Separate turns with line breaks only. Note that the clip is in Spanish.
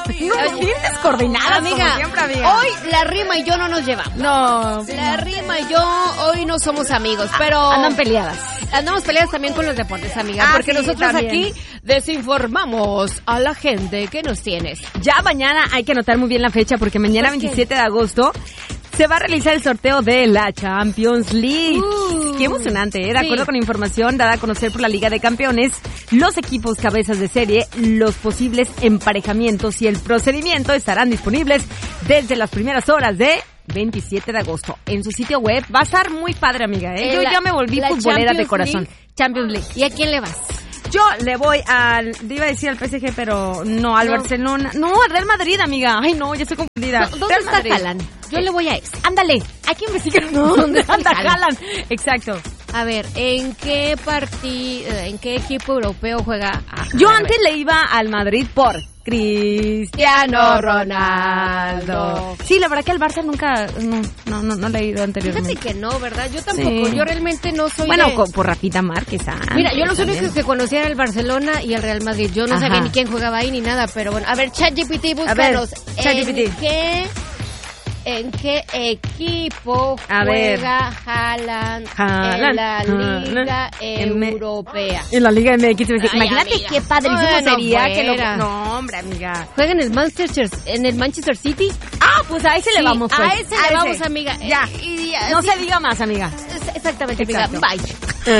Bien descoordinada,
amiga,
como siempre, amiga.
Hoy la Rima y yo no nos llevamos.
No.
La Rima y yo hoy no somos amigos, pero...
Andan peleadas.
Andamos peleadas también con los deportes, amiga, porque
sí,
nosotros
también.
aquí desinformamos a la gente. ¿Qué nos tienes?
Ya mañana hay que anotar muy bien la fecha porque mañana
¿Por qué?
27 de agosto se va a realizar el sorteo de la Champions League. Qué emocionante, ¿eh? De acuerdo con información dada a conocer por la Liga de Campeones, los equipos cabezas de serie, los posibles emparejamientos y el procedimiento estarán disponibles desde las primeras horas de 27 de agosto en su sitio web. Va a estar muy padre, amiga, ¿eh? Yo ya me volví futbolera de corazón.
Champions League. ¿Y a quién le vas?
Yo le voy iba a decir al PSG, pero no, al Barcelona. No, al Real Madrid, amiga. Ay, no, ya estoy confundida.
¿Dónde
Real
está
Madrid.
Haaland? Yo le voy a ese.
Ándale, hay que investigar.
¿Dónde está
anda
Haaland?
Haaland? Exacto.
A ver, ¿en qué equipo europeo juega?
Yo antes le iba al Madrid por Cristiano Ronaldo. Sí, la verdad que al Barça nunca, no le he ido anteriormente.
Fíjate que no, ¿verdad? Yo tampoco.
Sí.
Yo realmente no soy
Bueno,
de...
por Rafita Márquez.
Mira, yo los únicos que conocía era el Barcelona y el Real Madrid. Yo no sabía
Ajá.
ni quién jugaba ahí ni nada, pero bueno. A ver, ChatGPT, búscanos.
ChatGPT.
¿En qué equipo
A ver.
juega Haaland en la Liga Europea?
En la Liga MX.
Ay,
Imagínate
amiga.
qué padrísimo
Bueno,
sería que lo...
fuera.
No, hombre, amiga.
¿Juega en el Manchester City?
Ah, pues a ese le vamos, pues.
A ese le vamos, amiga.
Ya.
Y
No se diga más, amiga.
exactamente,
Exacto.
amiga. Bye.